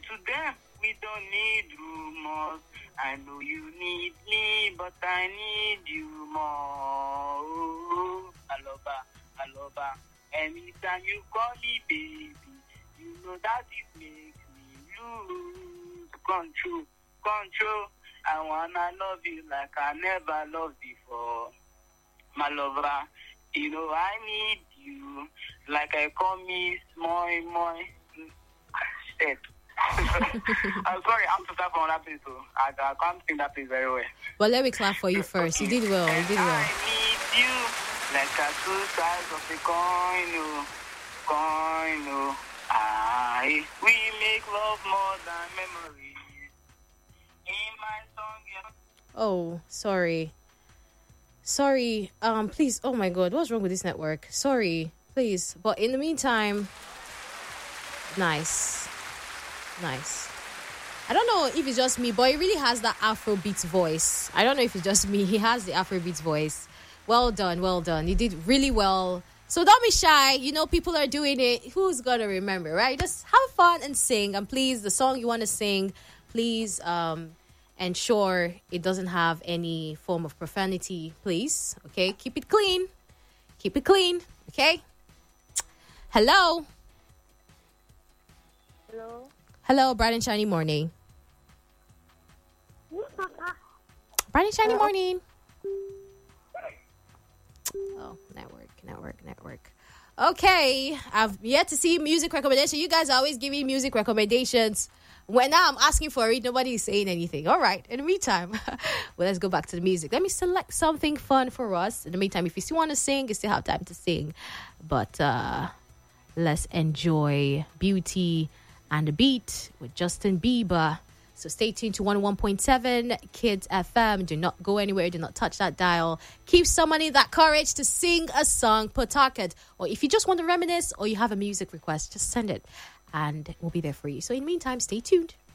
to them, we don't need rumors. I know you need me, but I need you more. Oh, I love her, I love her. Anytime you call me baby, you know that it makes me lose control, control. I wanna love you like I never loved before. My lover, you know I need you like I call me more. Shit. I'm sorry, I'm to start from that place too. I can't sing that place very well. Well, let me clap for you first. You did well. You did well. I need you like a two sides of a coin, we make love more than memories. In my song, yeah. Oh, sorry. Please. Oh my God, what's wrong with this network? Sorry, please. But in the meantime, nice. I don't know if it's just me, but he really has that Afrobeats voice. I don't know if it's just me. He has the Afrobeats voice. Well done. You did really well. So don't be shy. You know, people are doing it. Who's going to remember, right? Just have fun and sing. And please, the song you want to sing, please ensure it doesn't have any form of profanity, please. Okay? Keep it clean. Okay? Hello, bright and shiny morning. Bright and shiny morning. Oh, network. Okay, I've yet to see music recommendation. You guys are always giving music recommendations. When now I'm asking for it, nobody is saying anything. All right, in the meantime, well, let's go back to the music. Let me select something fun for us. In the meantime, if you still want to sing, you still have time to sing. But let's enjoy Beauty and the Beat with Justin Bieber. So stay tuned to 101.7 Kids FM. Do not go anywhere. Do not touch that dial. Keep summoning that courage to sing a song per target. Or if you just want to reminisce or you have a music request, just send it and we'll be there for you. So in the meantime, stay tuned.